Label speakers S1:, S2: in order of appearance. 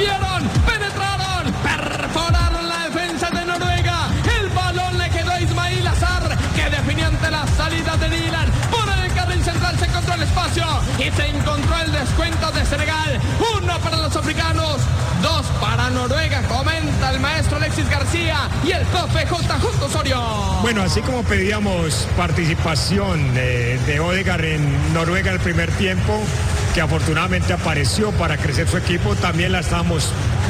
S1: vieron, penetraron, perforaron la defensa de Noruega. El balón le quedó a Ismail Azar, que definió ante la salida de Dylan. Por el carril central se encontró el espacio y se encontró el descuento de Senegal. 1 para los africanos, 2 para Noruega, comenta el maestro Alexis García y el profe JJ Osorio.
S2: Bueno, así como pedíamos participación de Odegaard en Noruega el primer tiempo, que afortunadamente apareció para crecer su equipo, también la estamos